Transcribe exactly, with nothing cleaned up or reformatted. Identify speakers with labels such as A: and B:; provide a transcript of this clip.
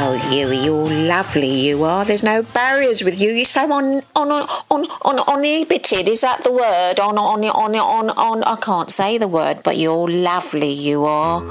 A: Oh, you, you're lovely, you are. There's no barriers with you. You're so on, on, on, on, on, uninhibited. Is that the word? On, on, on, on, on, on. I can't say the word, but you're lovely, you are.